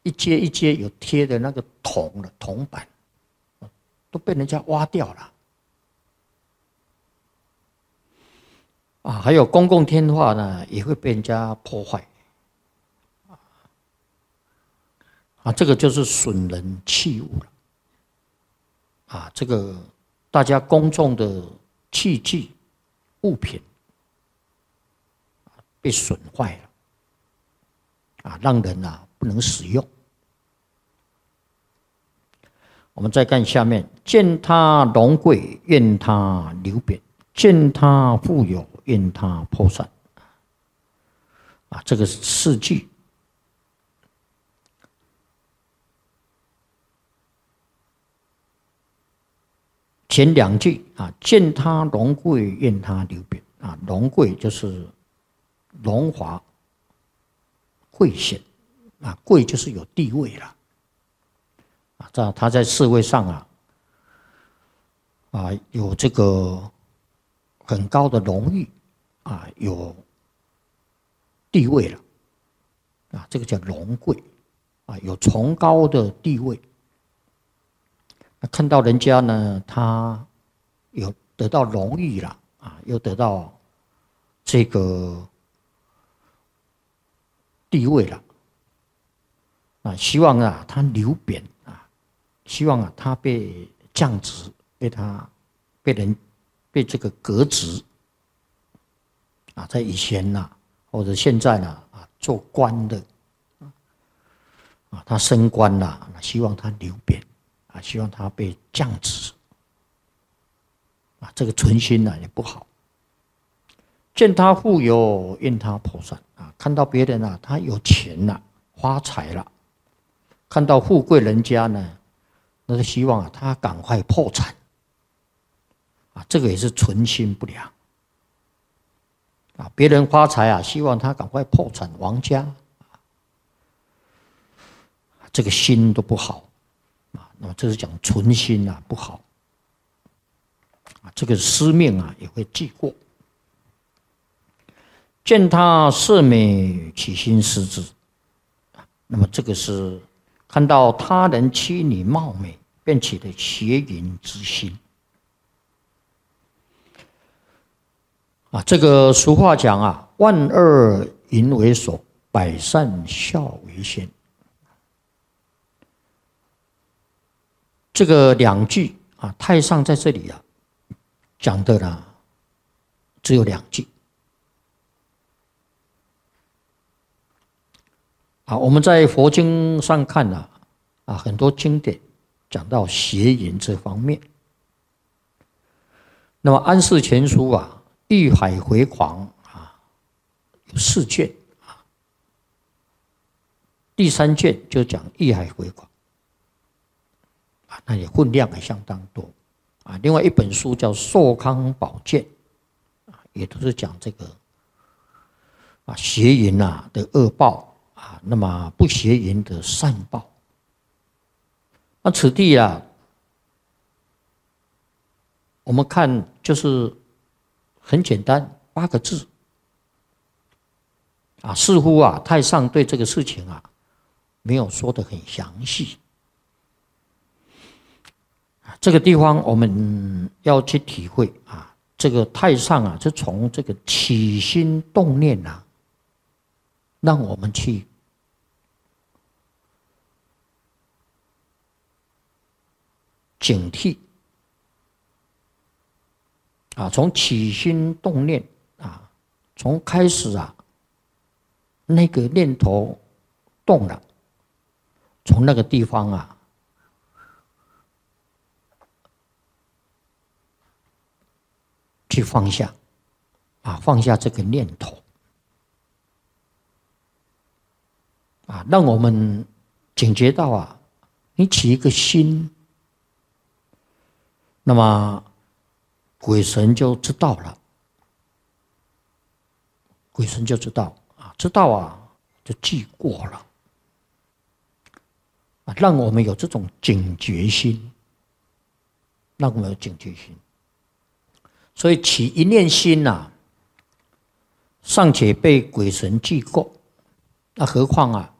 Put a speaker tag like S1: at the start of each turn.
S1: 一阶一阶有贴的那个铜板，都被人家挖掉了。还有公共天化呢，也会被人家破坏。这个就是损人器物了。这个大家公众的器具物品被损坏了，让人不能使用。我们再看下面，见他荣贵，愿他流贬；见他富有，愿他破产。这个4句。前2句见他荣贵，愿他流贬。荣贵就是荣华贵显，贵就是有地位了。他在社会上有这个很高的荣誉有地位了这个叫荣贵有崇高的地位。看到人家呢，他有得到荣誉了又得到这个地位了希望他流贬希望他被降职，被这个革职在以前或者现在做官的他升官了，希望他流贬希望他被降职这个存心也不好。见他富有，愿他破产看到别人他有钱了，发财了，看到富贵人家呢，那就希望他赶快破产这个也是存心不良别人发财希望他赶快破产亡家这个心都不好那么这是讲存心不好这个司命也会记过。见他色美，起心思之那么这个是看到他人妻女貌美，便起了邪淫之心这个俗话讲万恶淫为首，百善孝为先。这个2句太上在这里讲的只有2句我们在佛经上看很多经典讲到邪淫这方面。那么安世全书欲海回狂有4卷第3卷就讲欲海回狂那也分量也相当多另外一本书叫寿康宝鉴也都是讲这个邪淫的恶报那么不邪淫的善报。那此地我们看就是很简单8个字似乎太上对这个事情没有说得很详细这个地方我们要去体会这个太上是从这个起心动念让我们去警惕从起心动念从开始那个念头动了，从那个地方去放下放下这个念头让我们警觉到你起一个心，那么鬼神就知道了，鬼神就知道知道就记过了让我们有这种警觉心，让我们有警觉心。所以起一念心尚且被鬼神记过，那何况